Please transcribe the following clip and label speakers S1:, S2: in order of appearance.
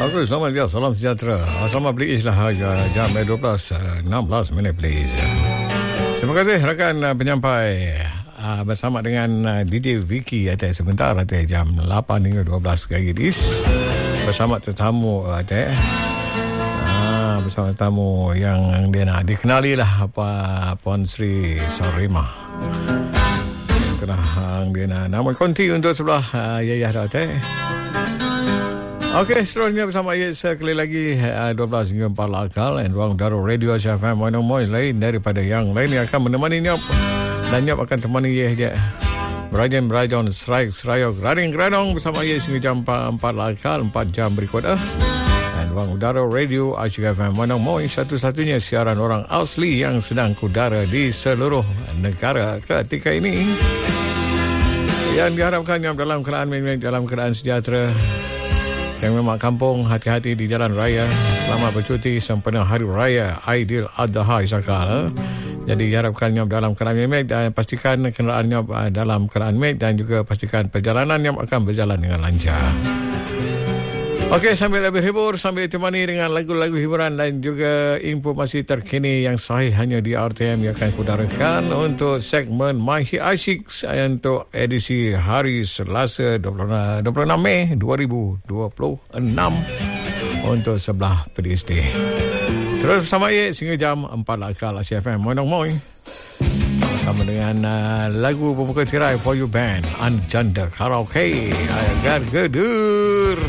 S1: Okey, selamat ya, salam sejahtera. Selamat please lah jam 12.16 minit please. Terima kasih rakan penyampai bersama dengan DJ Vicky sebentar jam 8 hingga 12 gadis bersama tetamu bersama tetamu yang dia nak dikenali lah Puan Sri Sarimah. Itulah dia nak nama konti untuk sebelah Yayah Okey, seterusnya bersama sekali lagi 12 hingga 4 akal dan ruang Darul Radio SFM Monomoy lain daripada yang lain yang akan menemani Nyop dan Nyop akan temani je berajan serai serayok raring geranong bersama hingga jam 4 akal 4 jam berikut dan ruang Darul Radio SFM Monomoy satu-satunya siaran orang asli yang sedang kudara di seluruh negara ketika ini yang diharapkan Nyop dalam keadaan sejahtera. Yang memang kampung, hati-hati di jalan raya. Selamat bercuti sempena Hari Raya Aidil Adha Isakal. Jadi diharapkan Nyop dalam keadaan memek dan pastikan kenderaan Nyop dalam keadaan memek dan juga pastikan perjalanan Nyop akan berjalan dengan lancar. Okey, sambil berhibur, sambil ditemani dengan lagu-lagu hiburan dan juga informasi terkini yang sahih hanya di RTM yang akan kudarakan untuk segmen Mahi Asyik untuk edisi hari Selasa 26 Mei 2026 untuk sebelah pedestin. Terus bersama sehingga jam 4 akal ACFM Monomoy bersama dengan lagu pembuka tirai For You Band Anjanda Karaoke. I got good.